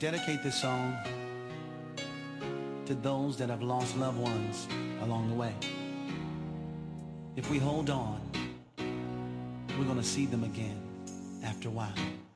dedicate this song to those that have lost loved ones along the way. If we hold on, we're gonna see them again after a while.